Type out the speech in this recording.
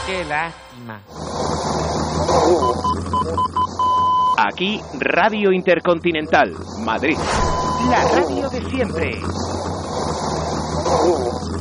Qué lástima. Aquí, Radio Intercontinental, Madrid. La radio de siempre.